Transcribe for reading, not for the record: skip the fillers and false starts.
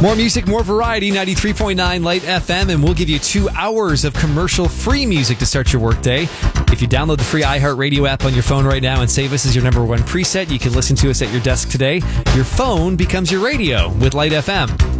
More music, more variety, 93.9 Light FM, and we'll give you 2 hours of commercial-free music to start your workday. If you download the free iHeartRadio app on your phone right now and save us as your number one preset, you can listen to us at your desk today. Your phone becomes your radio with Light FM.